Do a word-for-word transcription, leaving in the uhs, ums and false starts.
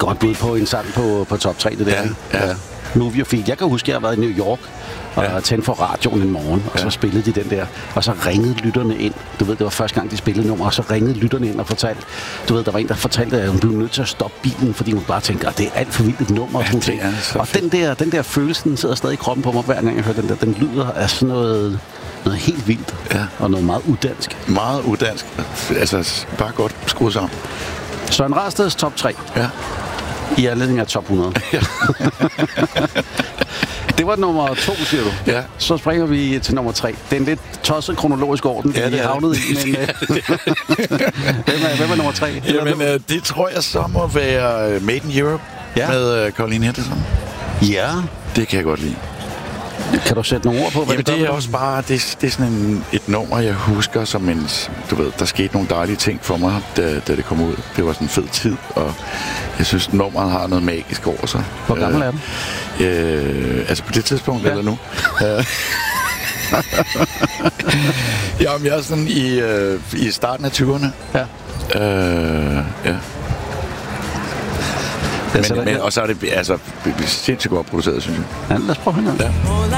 godt bud på en sang på, på top tre, det der. Ja, ja. Move Your Feet. Jeg kan huske, at jeg har været i New York og ja. tændt for radioen en morgen, og ja. så spillede de den der, og så ringede lytterne ind. Du ved, det var første gang, de spillede nummer, og så ringede lytterne ind og fortalte, du ved, der var en, der fortalte, at hun blev nødt til at stoppe bilen, fordi hun bare tænkte, at det er alt for vildt et nummer. Ja, det er og den der, den der følelse, den sidder stadig i kroppen på mig, hver gang jeg hører den der. Den lyder af sådan noget, noget helt vildt, ja. og noget meget udansk. Meget udansk. Altså, bare godt skruet sammen. Søren Rasteds top tre. Ja. I anledning af top hundrede. Ja. Det var nummer to, siger du. Ja. Så springer vi til nummer tre. Det er en lidt tosset kronologisk orden, ja, vi er havnet i. Men, ja, hvem, er, hvem er nummer tre? Jamen, øh, det tror jeg så må være Made in Europe ja. med øh, Colleen Henderson. Ja. Det kan jeg godt lide. Kan du sætte nogle ord på, hvad Jamen, det, det er også bare, det, det er sådan en, et nummer, jeg husker som en, du ved, der skete nogle dejlige ting for mig, da, da det kom ud. Det var sådan en fed tid, og jeg synes, nummeret har noget magisk over sig. Hvor gammel er den? Øh, altså på det tidspunkt, ja. eller nu? Jamen, jeg er sådan i, øh, i starten af tyverne. Ja. Øh, ja. Men, men, og så er det altså sindssygt godt produceret, synes jeg. Ja, lad os prøve hende. Ja.